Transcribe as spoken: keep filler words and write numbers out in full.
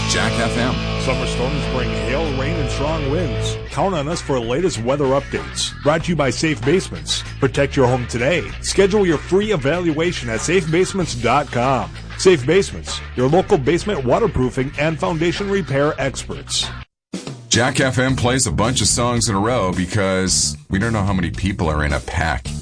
Jack F M. Summer storms bring hail, rain, and strong winds. Count on us for the latest weather updates. Brought to you by Safe Basements. Protect your home today. Schedule your free evaluation at safe basements dot com. Safe Basements, your local basement waterproofing and foundation repair experts. Jack F M plays a bunch of songs in a row because we don't know how many people are in a pack.